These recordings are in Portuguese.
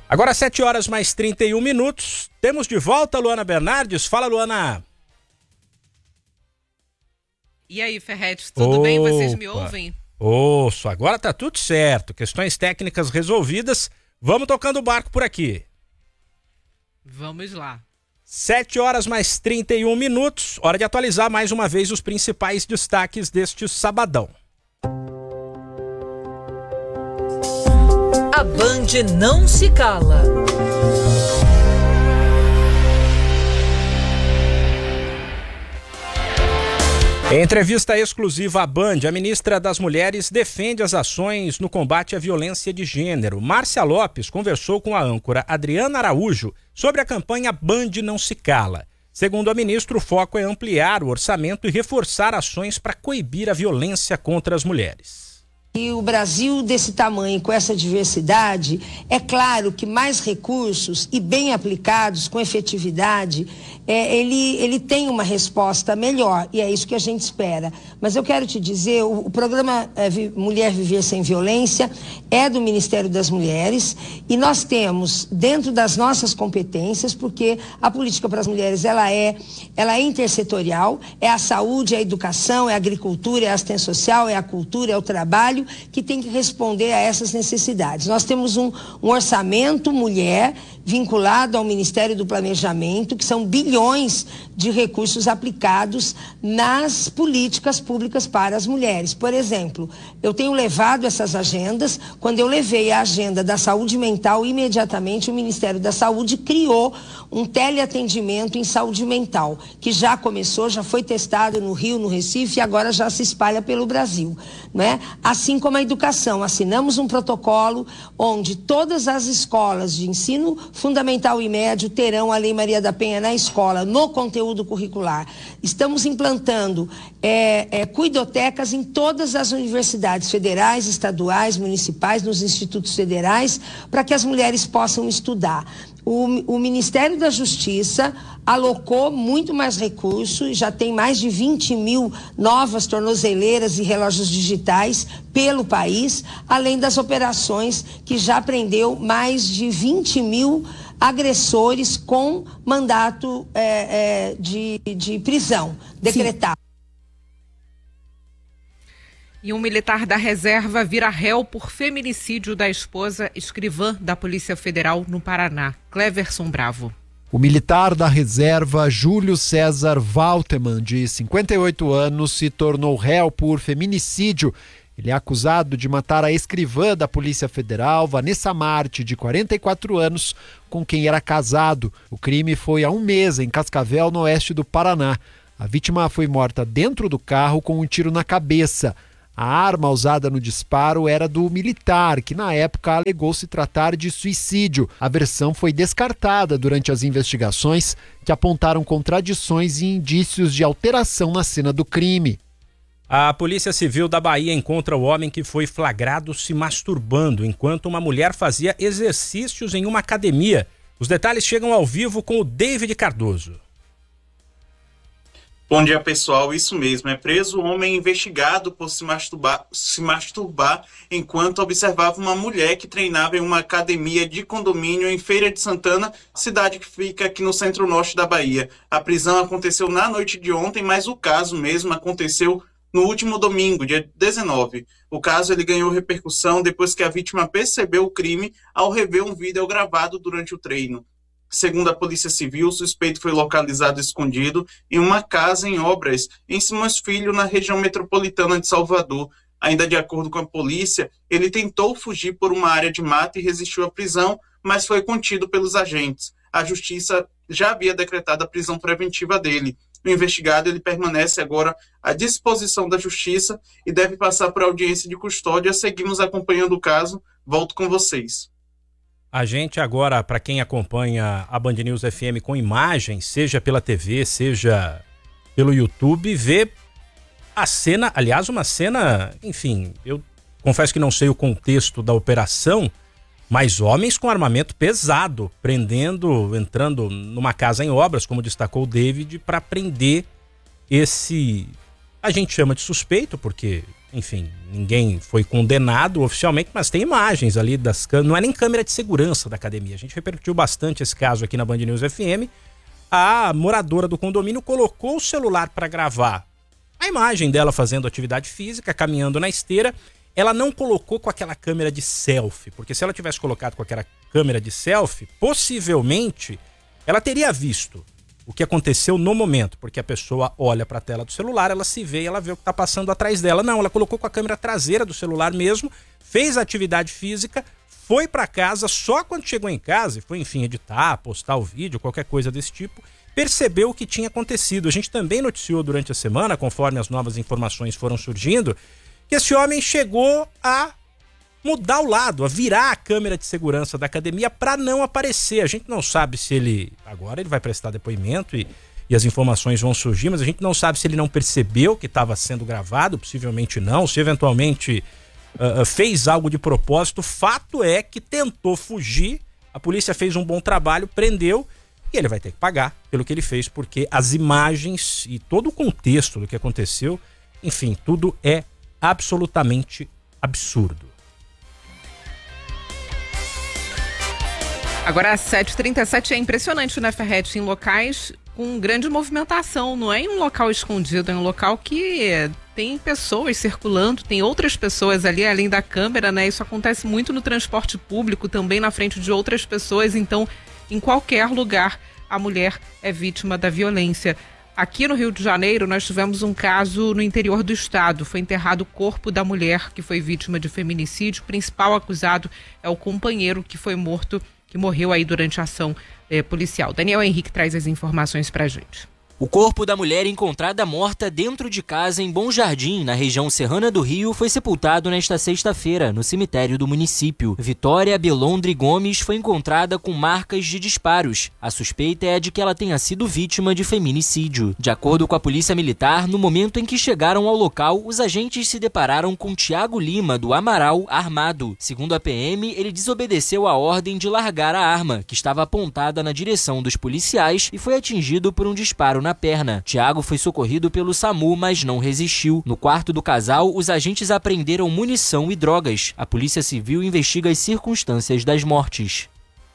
Agora 7 horas mais 31 minutos. Temos de volta a Luana Bernardes. Fala, Luana. E aí, Ferretti, tudo bem? Vocês me ouvem? Ouço, agora tá tudo certo. Questões técnicas resolvidas. Vamos tocando o barco por aqui. Vamos lá. 7 horas mais 31 minutos. Hora de atualizar mais uma vez os principais destaques deste sabadão. A Band não se cala. Em entrevista exclusiva à Band, a ministra das Mulheres defende as ações no combate à violência de gênero. Márcia Lopes conversou com a âncora Adriana Araújo sobre a campanha Band Não Se Cala. Segundo a ministra, o foco é ampliar o orçamento e reforçar ações para coibir a violência contra as mulheres. E o Brasil desse tamanho, com essa diversidade, é claro que mais recursos e bem aplicados, com efetividade, ele tem uma resposta melhor, e é isso que a gente espera. Mas eu quero te dizer, o programa Mulher Viver Sem Violência é do Ministério das Mulheres, e nós temos, dentro das nossas competências, porque a política para as mulheres ela é intersetorial, é a saúde, é a educação, é a agricultura, é a assistência social, é a cultura, é o trabalho, que tem que responder a essas necessidades. Nós temos um orçamento mulher vinculado ao Ministério do Planejamento, que são bilhões de recursos aplicados nas políticas públicas para as mulheres. Por exemplo, eu tenho levado essas agendas. Quando eu levei a agenda da saúde mental, imediatamente o Ministério da Saúde criou um teleatendimento em saúde mental, que já começou, já foi testado no Rio, no Recife, e agora já se espalha pelo Brasil, né? Assim como a educação, assinamos um protocolo onde todas as escolas de ensino fundamental e médio terão a Lei Maria da Penha na escola, no conteúdo curricular. Estamos implantando cuidotecas em todas as universidades federais, estaduais, municipais, nos institutos federais, para que as mulheres possam estudar. O Ministério da Justiça alocou muito mais recursos, já tem mais de 20 mil novas tornozeleiras e relógios digitais pelo país, além das operações que já prendeu mais de 20 mil agressores com mandato de prisão decretado. E um militar da reserva vira réu por feminicídio da esposa escrivã da Polícia Federal no Paraná. Cleverson Bravo. O militar da reserva Júlio César Walterman, de 58 anos, se tornou réu por feminicídio. Ele é acusado de matar a escrivã da Polícia Federal, Vanessa Marte, de 44 anos, com quem era casado. O crime foi há um mês em Cascavel, no oeste do Paraná. A vítima foi morta dentro do carro com um tiro na cabeça. A arma usada no disparo era do militar, que na época alegou se tratar de suicídio. A versão foi descartada durante as investigações, que apontaram contradições e indícios de alteração na cena do crime. A Polícia Civil da Bahia encontra o homem que foi flagrado se masturbando enquanto uma mulher fazia exercícios em uma academia. Os detalhes chegam ao vivo com o David Cardoso. Bom dia, pessoal. Isso mesmo. É preso um homem investigado por se masturbar enquanto observava uma mulher que treinava em uma academia de condomínio em Feira de Santana, cidade que fica aqui no centro-norte da Bahia. A prisão aconteceu na noite de ontem, mas o caso mesmo aconteceu no último domingo, dia 19. O caso ele ganhou repercussão depois que a vítima percebeu o crime ao rever um vídeo gravado durante o treino. Segundo a Polícia Civil, o suspeito foi localizado escondido em uma casa em obras em Simões Filho, na região metropolitana de Salvador. Ainda de acordo com a polícia, ele tentou fugir por uma área de mata e resistiu à prisão, mas foi contido pelos agentes. A justiça já havia decretado a prisão preventiva dele. O investigado ele permanece agora à disposição da justiça e deve passar por audiência de custódia. Seguimos acompanhando o caso. Volto com vocês. A gente agora, para quem acompanha a Band News FM com imagens, seja pela TV, seja pelo YouTube, vê a cena, aliás, uma cena, enfim, eu confesso que não sei o contexto da operação, mas homens com armamento pesado, entrando numa casa em obras, como destacou o David, para prender esse, a gente chama de suspeito, porque enfim, ninguém foi condenado oficialmente, mas tem imagens ali das câmeras, não é nem câmera de segurança da academia. A gente repercutiu bastante esse caso aqui na Band News FM. A moradora do condomínio colocou o celular para gravar a imagem dela fazendo atividade física, caminhando na esteira. Ela não colocou com aquela câmera de selfie, porque se ela tivesse colocado com aquela câmera de selfie, possivelmente ela teria visto o que aconteceu no momento, porque a pessoa olha para a tela do celular, ela se vê e ela vê o que está passando atrás dela. Não, ela colocou com a câmera traseira do celular mesmo, fez a atividade física, foi para casa, só quando chegou em casa e foi, enfim, editar, postar o vídeo, qualquer coisa desse tipo, percebeu o que tinha acontecido. A gente também noticiou durante a semana, conforme as novas informações foram surgindo, que esse homem chegou a mudar o lado, a virar a câmera de segurança da academia para não aparecer. A gente não sabe se ele... Agora ele vai prestar depoimento e as informações vão surgir, mas a gente não sabe se ele não percebeu que estava sendo gravado, possivelmente não, se eventualmente fez algo de propósito. Fato é que tentou fugir, a polícia fez um bom trabalho, prendeu, e ele vai ter que pagar pelo que ele fez, porque as imagens e todo o contexto do que aconteceu, enfim, tudo é absolutamente absurdo. Agora, às 7h37, é impressionante, né, Ferretti? Em locais com grande movimentação, não é em um local escondido, é um local que tem pessoas circulando, tem outras pessoas ali, além da câmera, né? Isso acontece muito no transporte público, também na frente de outras pessoas, então, em qualquer lugar, a mulher é vítima da violência. Aqui no Rio de Janeiro, nós tivemos um caso no interior do estado. Foi enterrado o corpo da mulher que foi vítima de feminicídio. O principal acusado é o companheiro que foi morto, que morreu aí durante a ação policial. Daniel Henrique traz as informações pra gente. O corpo da mulher encontrada morta dentro de casa em Bom Jardim, na região serrana do Rio, foi sepultado nesta sexta-feira, no cemitério do município. Vitória Belondre Gomes foi encontrada com marcas de disparos. A suspeita é de que ela tenha sido vítima de feminicídio. De acordo com a Polícia Militar, no momento em que chegaram ao local, os agentes se depararam com Tiago Lima, do Amaral, armado. Segundo a PM, ele desobedeceu a ordem de largar a arma, que estava apontada na direção dos policiais, e foi atingido por um disparo na perna. Tiago foi socorrido pelo SAMU, mas não resistiu. No quarto do casal, os agentes apreenderam munição e drogas. A Polícia Civil investiga as circunstâncias das mortes.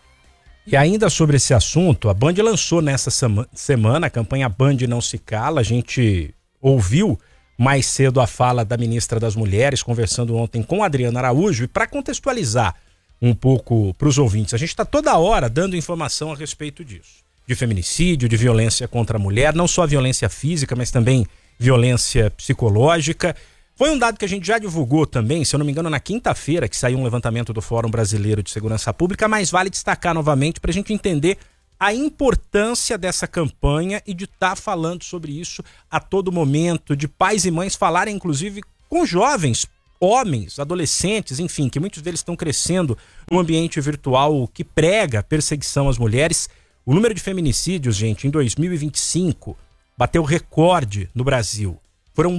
E ainda sobre esse assunto, a Band lançou nessa semana a campanha Band Não Se Cala. A gente ouviu mais cedo a fala da ministra das Mulheres, conversando ontem com a Adriana Araújo, e para contextualizar um pouco para os ouvintes, a gente está toda hora dando informação a respeito disso. De feminicídio, de violência contra a mulher, não só violência física, mas também violência psicológica. Foi um dado que a gente já divulgou também, se eu não me engano, na quinta-feira, que saiu um levantamento do Fórum Brasileiro de Segurança Pública, mas vale destacar novamente para a gente entender a importância dessa campanha e de estar falando sobre isso a todo momento, de pais e mães falarem, inclusive, com jovens, homens, adolescentes, enfim, que muitos deles estão crescendo num ambiente virtual que prega perseguição às mulheres. O número de feminicídios, gente, em 2025, bateu recorde no Brasil. Foram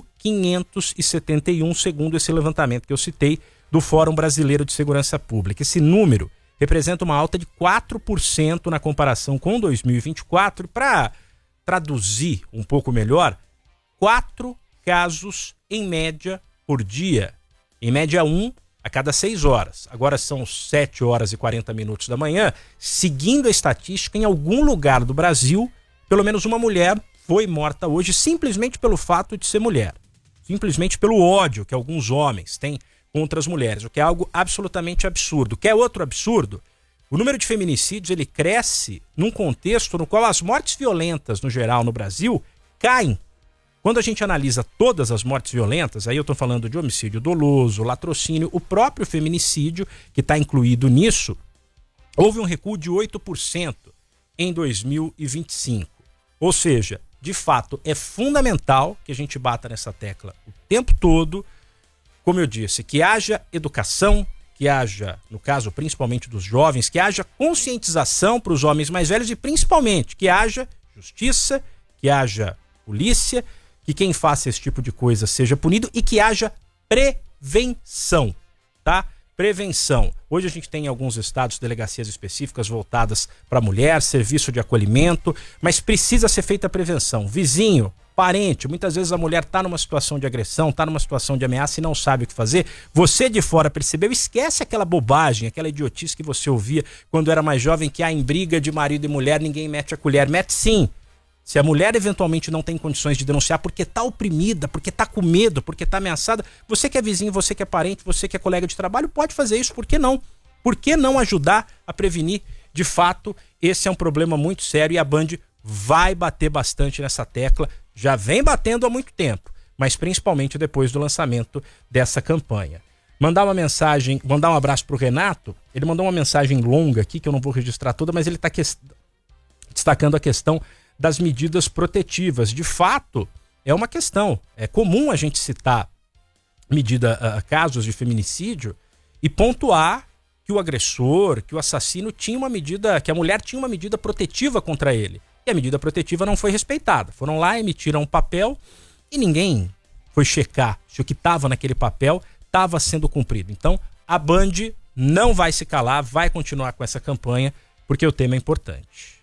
1.571, segundo esse levantamento que eu citei, do Fórum Brasileiro de Segurança Pública. Esse número representa uma alta de 4% na comparação com 2024. Para traduzir um pouco melhor, 4 casos em média por dia. Em média, 1 a cada 6 horas. Agora são 7 horas e 40 minutos da manhã. Seguindo a estatística, em algum lugar do Brasil, pelo menos uma mulher foi morta hoje simplesmente pelo fato de ser mulher. Simplesmente pelo ódio que alguns homens têm contra as mulheres, o que é algo absolutamente absurdo. Quer outro absurdo? O número de feminicídios ele cresce num contexto no qual as mortes violentas, no geral, no Brasil, caem. Quando a gente analisa todas as mortes violentas, aí eu estou falando de homicídio doloso, latrocínio, o próprio feminicídio, que está incluído nisso, houve um recuo de 8% em 2025. Ou seja, de fato, é fundamental que a gente bata nessa tecla o tempo todo, como eu disse, que haja educação, que haja, no caso principalmente dos jovens, que haja conscientização para os homens mais velhos e principalmente que haja justiça, que haja polícia, que quem faça esse tipo de coisa seja punido e que haja prevenção, tá? prevenção. Hoje a gente tem em alguns estados delegacias específicas voltadas para mulher, serviço de acolhimento, mas precisa ser feita a prevenção. Vizinho, parente, muitas vezes a mulher está numa situação de agressão, está numa situação de ameaça e não sabe o que fazer. Você de fora percebeu, esquece aquela bobagem, aquela idiotice que você ouvia quando era mais jovem, que em briga de marido e mulher ninguém mete a colher. Mete sim. Se a mulher eventualmente não tem condições de denunciar porque está oprimida, porque está com medo, porque está ameaçada, você que é vizinho, você que é parente, você que é colega de trabalho, pode fazer isso, por que não? Por que não ajudar a prevenir? De fato, esse é um problema muito sério e a Band vai bater bastante nessa tecla, já vem batendo há muito tempo, mas principalmente depois do lançamento dessa campanha. Mandar um abraço pro Renato, ele mandou uma mensagem longa aqui, que eu não vou registrar toda, mas ele está destacando a questão das medidas protetivas. De fato, é uma questão. É comum a gente citar casos de feminicídio e pontuar que o agressor, que o assassino tinha uma medida, que a mulher tinha uma medida protetiva contra ele. E a medida protetiva não foi respeitada. Foram lá, emitiram um papel e ninguém foi checar se o que estava naquele papel estava sendo cumprido. Então, a Band não vai se calar, vai continuar com essa campanha, porque o tema é importante.